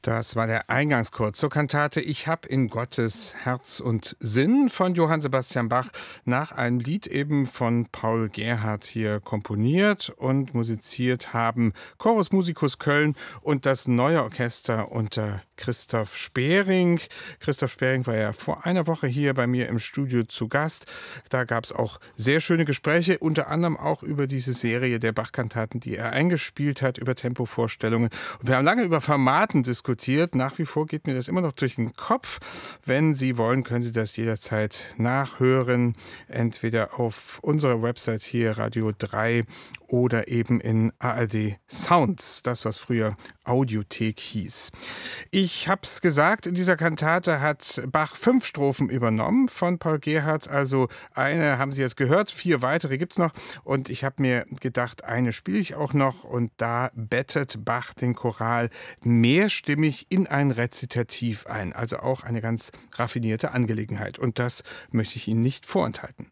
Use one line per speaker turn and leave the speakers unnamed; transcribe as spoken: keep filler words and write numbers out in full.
Das war der Eingangschor zur Kantate Ich hab in Gottes Herz und Sinn von Johann Sebastian Bach nach einem Lied eben von Paul Gerhardt hier komponiert und musiziert haben Chorus Musicus Köln und das Neue Orchester unter Christoph Spering. Christoph Spering war ja vor einer Woche hier bei mir im Studio zu Gast. Da gab es auch sehr schöne Gespräche, unter anderem auch über diese Serie der Bach-Kantaten, die er eingespielt hat, über Tempovorstellungen. Und wir haben lange über Formaten diskutiert. Nach wie vor geht mir das immer noch durch den Kopf. Wenn Sie wollen, können Sie das jederzeit nachhören. Entweder auf unserer Website hier Radio drei oder eben in A R D Sounds, das was früher Audiothek hieß. Ich habe es gesagt, in dieser Kantate hat Bach fünf Strophen übernommen von Paul Gerhardt. Also eine haben Sie jetzt gehört, vier weitere gibt es noch. Und ich habe mir gedacht, eine spiele ich auch noch. Und da bettet Bach den Choral mehrstimmig in ein Rezitativ ein. Also auch eine ganz raffinierte Angelegenheit. Und das möchte ich Ihnen nicht vorenthalten.